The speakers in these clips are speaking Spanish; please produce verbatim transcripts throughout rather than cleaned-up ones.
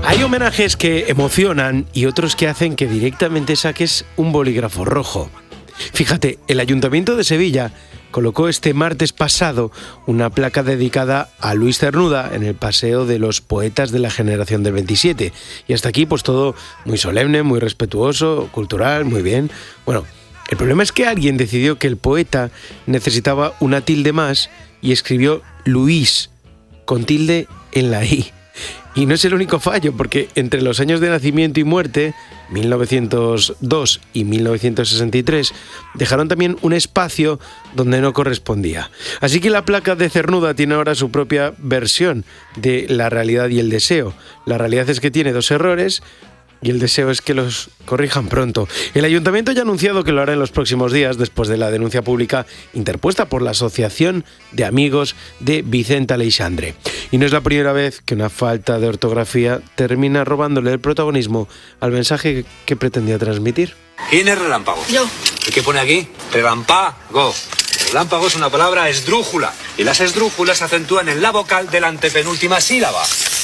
Hay homenajes que emocionan y otros que hacen que directamente saques un bolígrafo rojo. Fíjate, el Ayuntamiento de Sevilla colocó este martes pasado una placa dedicada a Luis Cernuda en el Paseo de los Poetas de la Generación del veintisiete. Y hasta aquí pues todo muy solemne, muy respetuoso, cultural, muy bien. Bueno, el problema es que alguien decidió que el poeta necesitaba una tilde más y escribió Luis con tilde en la I. Y no es el único fallo, porque entre los años de nacimiento y muerte, mil novecientos dos y mil novecientos sesenta y tres, dejaron también un espacio donde no correspondía. Así que la placa de Cernuda tiene ahora su propia versión de La realidad y el deseo. La realidad es que tiene dos errores y el deseo es que los corrijan pronto. El Ayuntamiento ya ha anunciado que lo hará en los próximos días, después de la denuncia pública interpuesta por la Asociación de Amigos de Vicente Aleixandre. Y no es la primera vez que una falta de ortografía termina robándole el protagonismo al mensaje que pretendía transmitir. ¿Quién es relámpago? Yo. ¿Y qué pone aquí? Relámpago. Relámpago es una palabra esdrújula y las esdrújulas se acentúan en la vocal de la antepenúltima sílaba.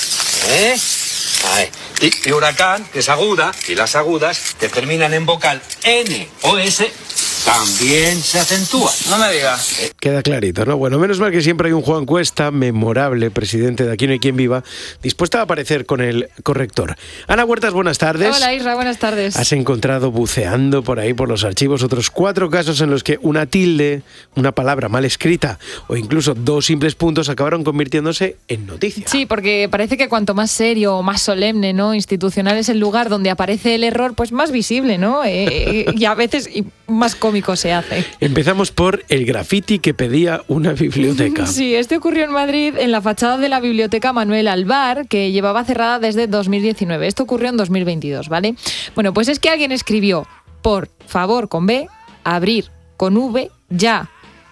¿Eh? Ahí. Y, y huracán, que es aguda, y las agudas que terminan en vocal N o S también se acentúan. No me digas. Queda clarito, ¿no? Bueno, menos mal que siempre hay un Juan Cuesta, memorable presidente de Aquí no hay quien viva, dispuesto a aparecer con el corrector. Ana Huertas, buenas tardes. Hola Isra, buenas tardes. Has encontrado buceando por ahí, por los archivos, otros cuatro casos en los que una tilde, una palabra mal escrita o incluso dos simples puntos acabaron convirtiéndose en noticia. Sí, porque parece que cuanto más serio o más solemne, ¿no?, institucional es el lugar donde aparece el error, pues más visible, ¿no? Eh, y a veces y más cómico se hace. Empezamos por el graffiti que pedía una biblioteca. Sí, este ocurrió en Madrid, en la fachada de la Biblioteca Manuel Alvar, que llevaba cerrada desde dos mil diecinueve. Esto ocurrió en dos mil veintidós, ¿vale? Bueno, pues es que alguien escribió, por favor, con B, abrir con V, ya,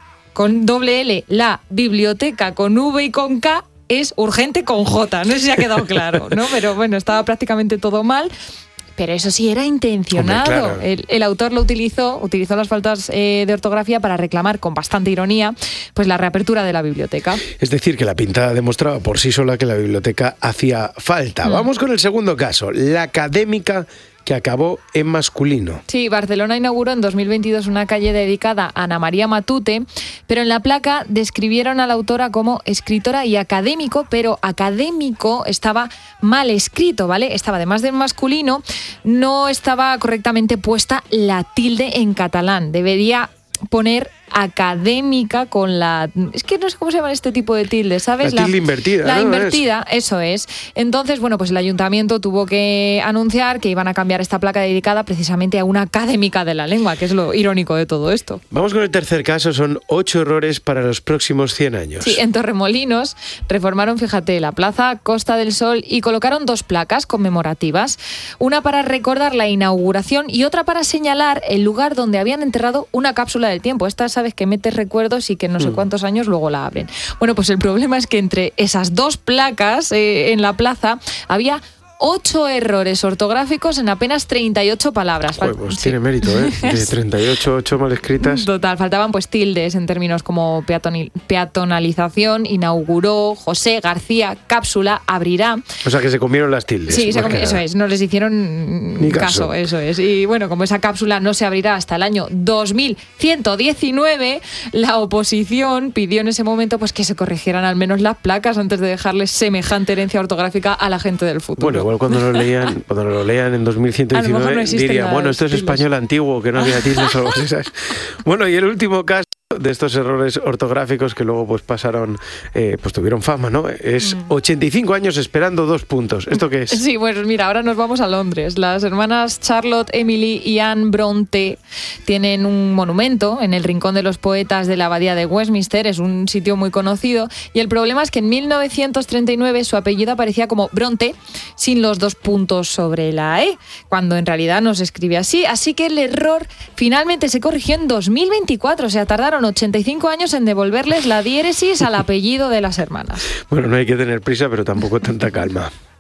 con doble L, la biblioteca con V y con K, es urgente con J. No sé si ha quedado claro, ¿no? Pero bueno, estaba prácticamente todo mal. Pero eso sí era intencionado. Hombre, claro. el, el autor lo utilizó, utilizó las faltas eh, de ortografía para reclamar con bastante ironía pues la reapertura de la biblioteca. Es decir, que la pintada demostraba por sí sola que la biblioteca hacía falta. Mm. Vamos con el segundo caso, la académica que acabó en masculino. Sí, Barcelona inauguró en dos mil veintidós una calle dedicada a Ana María Matute, pero en la placa describieron a la autora como escritora y académico, pero académico estaba mal escrito, ¿vale? Estaba además de masculino, no estaba correctamente puesta la tilde en catalán. Debería poner académica con la... Es que no sé cómo se llama este tipo de tilde, ¿sabes? La tilde la, invertida. La ¿no? invertida, es. Eso es. Entonces, bueno, pues el ayuntamiento tuvo que anunciar que iban a cambiar esta placa dedicada precisamente a una académica de la lengua, que es lo irónico de todo esto. Vamos con el tercer caso, son ocho errores para los próximos cien años. Sí, en Torremolinos reformaron, fíjate, la plaza Costa del Sol y colocaron dos placas conmemorativas, una para recordar la inauguración y otra para señalar el lugar donde habían enterrado una cápsula del tiempo. Esta, sabes, que metes recuerdos y que no sé cuántos años luego la abren. Bueno, pues el problema es que entre esas dos placas eh, en la plaza había ocho errores ortográficos en apenas treinta y ocho palabras. Joder, pues sí. Tiene mérito, ¿eh? De treinta y ocho, ocho mal escritas. Total, faltaban pues tildes en términos como peatonil, peatonalización, inauguró, José, García, cápsula, abrirá. O sea que se comieron las tildes. Sí, se comi- eso es, no les hicieron Ni caso. caso, eso es. Y bueno, como esa cápsula no se abrirá hasta el año dos mil ciento diecinueve, la oposición pidió en ese momento pues que se corrigieran al menos las placas antes de dejarles semejante herencia ortográfica a la gente del futuro. Bueno, igual cuando lo leían, cuando lo leían en dos mil ciento diecinueve, no diría, bueno, esto es tildes. Español antiguo, que no había tildes o algo así, ¿sabes? Bueno, y el último caso de estos errores ortográficos que luego pues pasaron, eh, pues tuvieron fama, ¿no? Es ochenta y cinco años esperando dos puntos. ¿Esto qué es? Sí, pues mira, ahora nos vamos a Londres. Las hermanas Charlotte, Emily y Anne Bronte tienen un monumento en el Rincón de los Poetas de la Abadía de Westminster. Es un sitio muy conocido y el problema es que en mil novecientos treinta y nueve su apellido aparecía como Bronte sin los dos puntos sobre la E, cuando en realidad no se escribe así. Así que el error finalmente se corrigió en dos mil veinticuatro. O sea, tardaron ochenta y cinco años en devolverles la diéresis al apellido de las hermanas. Bueno, no hay que tener prisa, pero tampoco tanta calma.